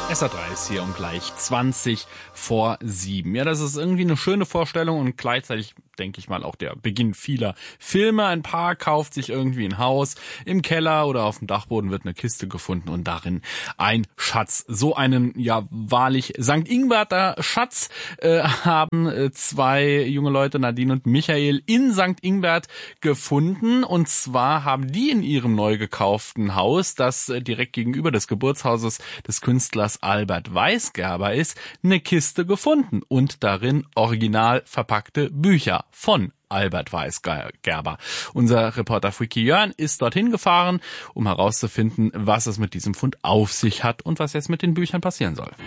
SA3 ist hier um gleich 7:20. Ja, das ist irgendwie eine schöne Vorstellung und gleichzeitig, denke ich mal, auch der Beginn vieler Filme. Ein Paar kauft sich irgendwie ein Haus. Im Keller oder auf dem Dachboden wird eine Kiste gefunden und darin ein Schatz. So einen, ja, wahrlich St. Ingberter Schatz haben zwei junge Leute, Nadine und Michael, in St. Ingbert gefunden. Und zwar haben die in ihrem neu gekauften Haus, das direkt gegenüber des Geburtshauses des Künstlers Albert Weisgerber ist, eine Kiste gefunden und darin original verpackte Bücher von Albert Weisgerber. Unser Reporter Freaky Jörn ist dorthin gefahren, um herauszufinden, was es mit diesem Fund auf sich hat und was jetzt mit den Büchern passieren soll.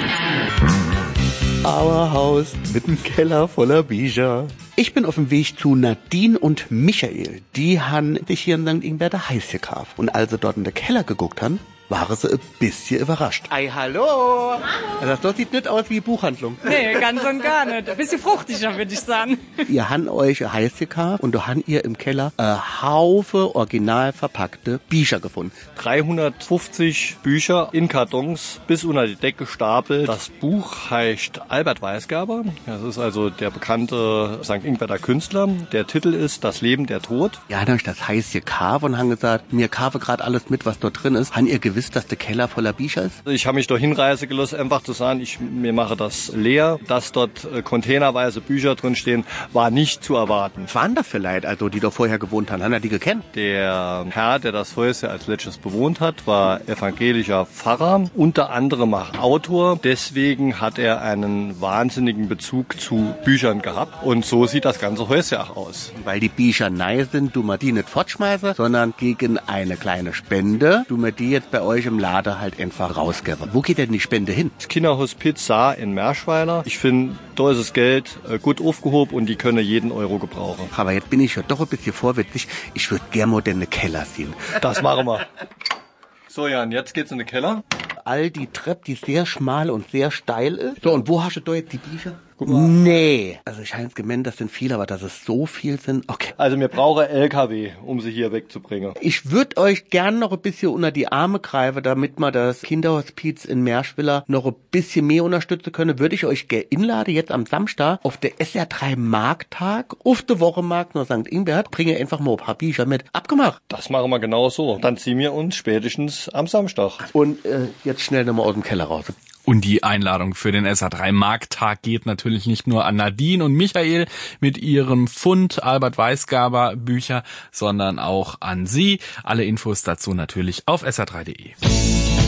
Our Haus mit einem Keller voller Bücher. Ich bin auf dem Weg zu Nadine und Michael. Die haben sich hier in St. Ingberter Heiß gekauft. Und als sie dort in den Keller geguckt haben, waren sie ein bisschen überrascht. Ei, hallo! Also das sieht nicht aus wie Buchhandlung. Nee, ganz und gar nicht. Ein bisschen fruchtiger, würde ich sagen. Ihr habt euch ein Heiß gekauft und da habt ihr im Keller ein Haufe original verpackte Bücher gefunden. 350 Bücher in Kartons bis unter die Decke gestapelt. Das Buch heißt Albert Weisgerber. Das ist also der bekannte St. Ingberter Künstler. Der Titel ist Das Leben, der Tod. Ja, dann habe ich das Heiß gekauft und haben gesagt, mir kaufe gerade alles mit, was dort drin ist. Habt ihr gewusst, dass der Keller voller Bücher ist? Ich habe mich da hinreisen gelassen, einfach zu sagen, mir mache das leer. Dass dort containerweise Bücher drin stehen, war nicht zu erwarten. Was waren das für Leute, also die da vorher gewohnt haben? Haben ihr die gekannt? Der Herr, der das Häuschen als letztes bewohnt hat, war evangelischer Pfarrer, unter anderem auch Autor. Deswegen hat er einen wahnsinnigen Bezug zu Büchern gehabt. Und so sieht das ganze Häuschen auch aus. Weil die Bücher neu sind, du mir die nicht fortschmeißen, sondern gegen eine kleine Spende, du mir die jetzt bei euch im Laden halt einfach rausgeben. Wo geht denn die Spende hin? Das Kinderhospiz Saar in Merschweiler. Ich finde, da ist das Geld gut aufgehoben und die können jeden Euro gebrauchen. Aber jetzt bin ich ja doch ein bisschen vorwitzig. Ich würde gerne mal den Keller sehen. Das machen wir. So, Jan, jetzt geht's in den Keller. All die Treppe, die sehr schmal und sehr steil ist. So, und wo hast du da jetzt die Bücher? Guck mal. Nee. Also ich habe es gemeint, das sind viele, aber dass es so viel sind, okay. Also wir brauchen LKW, um sie hier wegzubringen. Ich würde euch gern noch ein bisschen unter die Arme greifen, damit wir das Kinderhospiz in Merschwiller noch ein bisschen mehr unterstützen können. Würde ich euch gerne einladen, jetzt am Samstag auf der SR3 Markttag, auf der Wochenmarkt nach St. Ingbert. Bringe einfach mal ein paar Bücher mit. Abgemacht. Das machen wir genau so. Dann ziehen wir uns spätestens am Samstag. Und jetzt schnell nochmal aus dem Keller raus. Und die Einladung für den SA3 Markttag geht natürlich nicht nur an Nadine und Michael mit ihrem Fund Albert Weisgerber Bücher, sondern auch an Sie. Alle Infos dazu natürlich auf sa3.de.